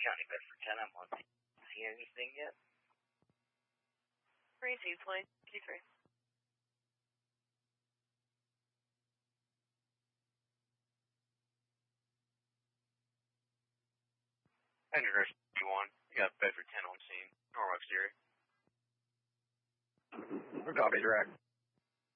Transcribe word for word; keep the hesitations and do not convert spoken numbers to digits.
County, Bedford ten, I'm on. See anything yet? three two, plane, T three. Andrew one, you got Bedford ten on scene, Norwalk Sierra. Copy, direct.